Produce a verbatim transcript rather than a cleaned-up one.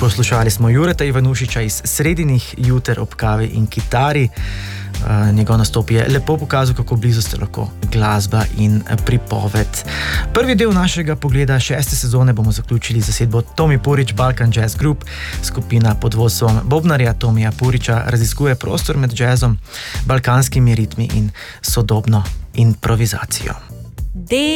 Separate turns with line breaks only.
Poslušali smo Jureta Ivanušiča iz Sredinih juter ob kavi in kitari. Uh, njegov nastop je lepo pokazal, kako blizu ste lahko glasba in pripoved. Prvi del našega pogleda šeste sezone bomo zaključili z zasedbo Tomi Purič Balkan Jazz Group. Skupina pod vodstvom bobnarja Tomija Puriča raziskuje prostor med jazzom, balkanskimi ritmi in sodobno improvizacijo.